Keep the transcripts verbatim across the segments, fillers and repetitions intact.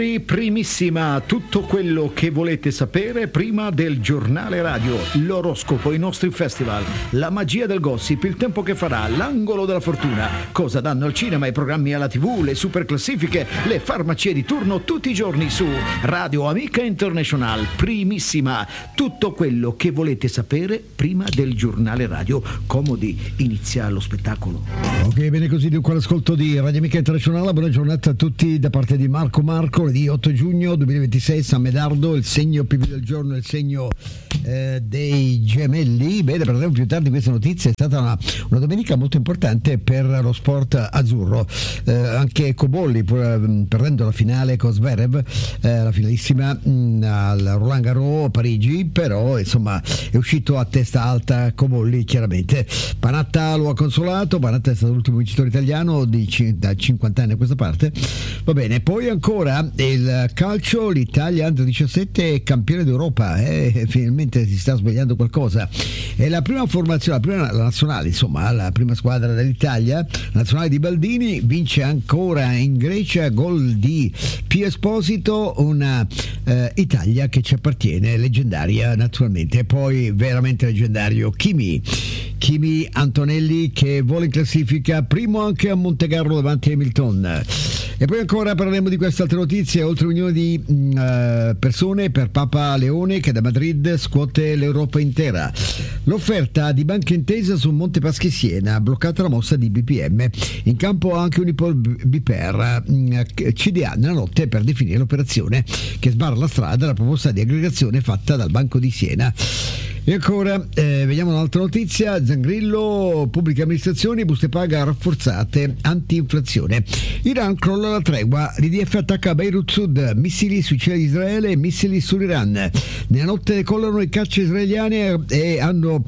Primissima, tutto quello che volete sapere prima del giornale radio, l'oroscopo, i nostri festival, la magia del gossip, il tempo che farà, l'angolo della fortuna, cosa danno al cinema, i programmi alla tivù, le super classifiche, le farmacie di turno tutti i giorni su Radio Amica International. Primissima, tutto quello che volete sapere prima del giornale radio. Comodi, inizia lo spettacolo. Ok, bene così, dunque l'ascolto di Radio Amica International. Buona giornata a tutti da parte di Marco Marco. Di otto giugno duemilaventisei, San Medardo, il segno P V del giorno, il segno eh, dei gemelli. Bene, parleremo più tardi di questa notizia. È stata una, una domenica molto importante per lo sport azzurro, eh, anche Cobolli pur, perdendo la finale con Zverev, eh, la finalissima mh, al Roland Garros Parigi, però insomma è uscito a testa alta Cobolli chiaramente. Panatta lo ha consolato. Panatta è stato l'ultimo vincitore italiano di, da cinquanta anni a questa parte. Va bene, poi ancora il calcio, l'Italia under diciassette è campione d'Europa, eh? Finalmente si sta svegliando qualcosa. È la prima formazione, la prima la nazionale, insomma, la prima squadra dell'Italia, la nazionale di Baldini, vince ancora in Grecia, gol di Pio Esposito, una eh, Italia che ci appartiene, leggendaria naturalmente, e poi veramente leggendario Kimi. Kimi Antonelli che vola in classifica, primo anche a Montecarlo davanti a Hamilton. E poi ancora parleremo di queste altre notizie. Oltre un milione di uh, persone per Papa Leone che da Madrid scuote l'Europa intera. L'offerta di Banca Intesa su Monte Paschi Siena, bloccata la mossa di B P M. In campo anche Unipol B P R, uh, C D A nella notte per definire l'operazione che sbarra la strada alla proposta di aggregazione fatta dal Banco di Siena. E ancora, eh, vediamo un'altra notizia. Zangrillo, pubbliche amministrazioni, buste paga rafforzate, anti-inflazione. Iran crolla la tregua, l'I D F attacca Beirut Sud, missili sui cieli di Israele e missili sull'Iran. Nella notte decollano i caccia israeliane e hanno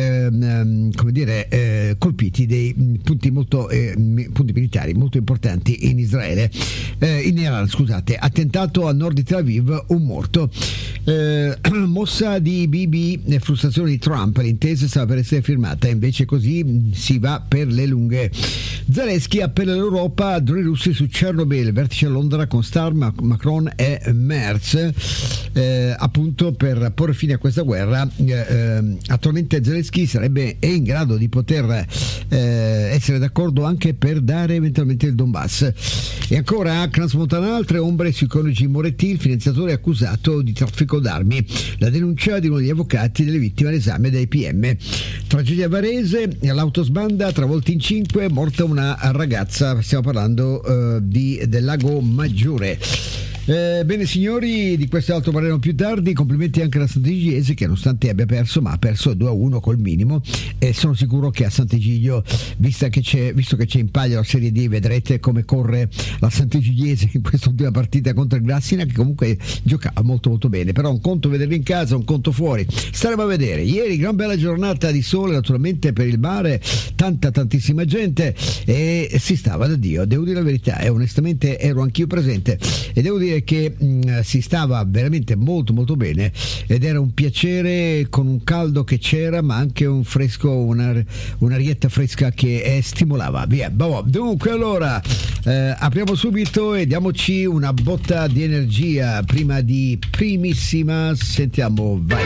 ehm, come dire, eh, colpiti dei punti molto eh, punti militari molto importanti in Israele, eh, in Iran, scusate. Attentato a nord di Tel Aviv, un morto. Eh, mossa di Bibi, frustrazione di Trump, l'intesa stava per essere firmata, invece così si va per le lunghe. Zelensky appella all'Europa, droni russi su Chernobyl, vertice a Londra con Starr, Macron e Merz, eh, appunto per porre fine a questa guerra. Eh, attualmente Zelensky sarebbe è in grado di poter eh, essere d'accordo anche per dare eventualmente il Donbass. E ancora Transmontana, altre ombre sui coniugi Moretti, il finanziatore accusato di traffico d'armi, la denuncia di uno degli avvocati delle vittime all'esame dei P M. Tragedia Varese, l'autosbanda travolta in cinque, morta una ragazza, stiamo parlando uh, di, del Lago Maggiore. Eh, bene signori, di questo e altro parleremo più tardi. Complimenti anche alla Sant'Egidio che nonostante abbia perso, ma ha perso due a uno col minimo, e sono sicuro che a Sant'Egidio, visto che c'è, visto che c'è in palio la Serie D, vedrete come corre la Sant'Egidiese in quest'ultima partita contro il Grassina, che comunque giocava molto molto bene. Però un conto vederli in casa, un conto fuori, staremo a vedere. Ieri gran bella giornata di sole naturalmente per il mare, tanta tantissima gente e si stava da Dio, devo dire la verità, e onestamente ero anch'io presente e devo dire che mh, si stava veramente molto molto bene ed era un piacere, con un caldo che c'era ma anche un fresco, una, un'arietta fresca che eh, stimolava via. Dunque allora eh, apriamo subito e diamoci una botta di energia prima di primissima. Sentiamo, vai.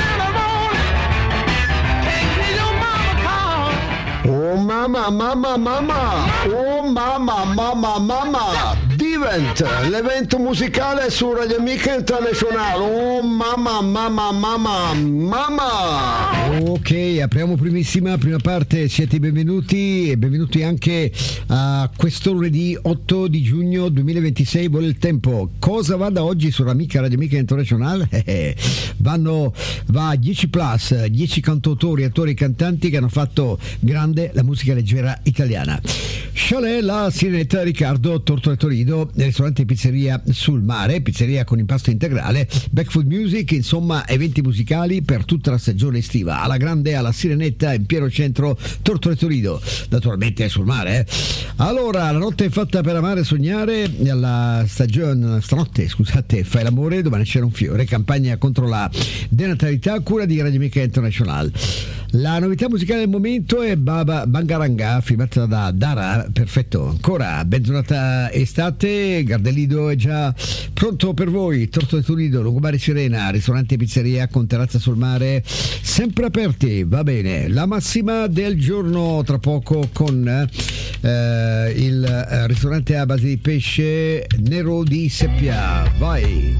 Oh mamma mamma mamma, oh mamma mamma mamma, Divent, l'evento musicale su Radio Amica International. Oh mamma mamma mamma mamma. Ok, apriamo primissima, prima parte, siete benvenuti e benvenuti anche a questo lunedì otto di giugno duemilaventisei. Vuole il tempo. Cosa va da oggi su Amica Radio Amica International? Eh, vanno, va a dieci plus, dieci cantautori, attori e cantanti che hanno fatto grande la musica leggera italiana. Chalet, la Sirenetta, Riccardo, Tortore Torido, ristorante e pizzeria sul mare, pizzeria con impasto integrale, Backfoot Music, insomma eventi musicali per tutta la stagione estiva, alla grande, alla Sirenetta, in pieno centro, Tortore Torido, naturalmente sul mare. Eh. Allora, la notte è fatta per amare e sognare, la stagione, stanotte, scusate, fai l'amore, domani c'era un fiore, campagna contro la denatalità, cura di Radio Amica International. La novità musicale del momento è Baba Bangaranga, firmata da Dara. Perfetto. Ancora, bentornata estate. Gardelido è già pronto per voi. Torto del Tulido, Lungomare Sirena, ristorante e pizzeria con terrazza sul mare, sempre aperti. Va bene. La massima del giorno tra poco con eh, il eh, ristorante a base di pesce Nero di Seppia. Vai.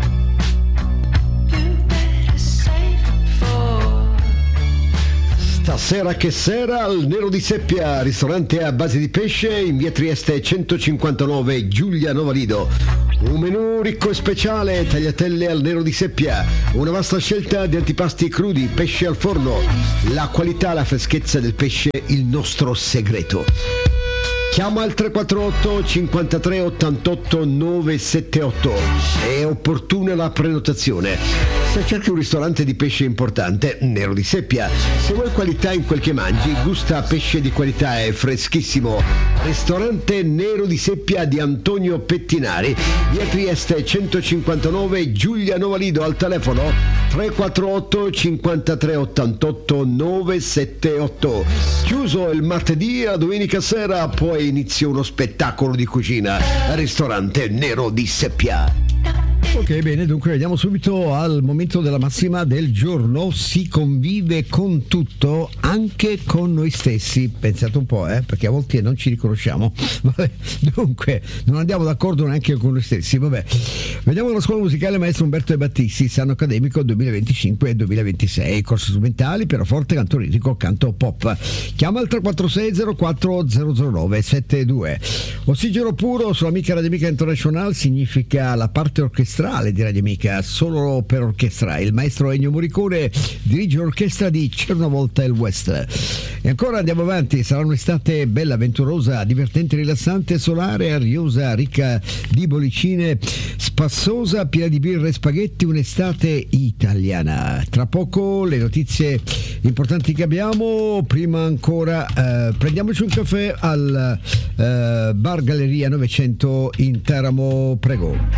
Stasera che sera al Nero di Seppia, ristorante a base di pesce in via Trieste centocinquantanove, Giulia Novalido. Un menù ricco e speciale, tagliatelle al Nero di Seppia, una vasta scelta di antipasti crudi, pesce al forno, la qualità, la freschezza del pesce, il nostro segreto. Chiama al tre quattro otto cinquantatré ottantotto novecentosettantotto, è opportuna la prenotazione. Se cerchi un ristorante di pesce importante, Nero di Seppia. Se vuoi qualità in quel che mangi, gusta pesce di qualità e freschissimo. Ristorante Nero di Seppia di Antonio Pettinari, via Trieste centocinquantanove, Giulia Novalido, al telefono tre quattro otto cinquantatré ottantotto novecentosettantotto. Chiuso il martedì, a domenica sera poi inizia uno spettacolo di cucina. Ristorante Nero di Seppia. Ok, bene, dunque vediamo subito al momento della massima del giorno. Si convive con tutto, anche con noi stessi. Pensate un po', eh, perché a volte non ci riconosciamo. Vabbè, dunque, non andiamo d'accordo neanche con noi stessi. Vabbè, vediamo la scuola musicale Maestro Umberto De Battisti, anno accademico duemilaventicinque duemilaventisei, corsi strumentali, pianoforte, canto lirico, canto pop. Chiama al tre quattro sei zero quattro zero zero nove sette due. Ossigeno puro sulla Amica Radio Amica International significa la parte orchestrale di Radio Amica, solo per orchestra. Il maestro Ennio Morricone dirige l'orchestra di C'era una volta il West. E ancora andiamo avanti, sarà un'estate bella, avventurosa, divertente, rilassante, solare, ariosa, ricca di bollicine, spassosa, piena di birra e spaghetti, un'estate italiana. Tra poco le notizie importanti che abbiamo, prima ancora eh, prendiamoci un caffè al eh, Bar Galleria novecento in Teramo, prego.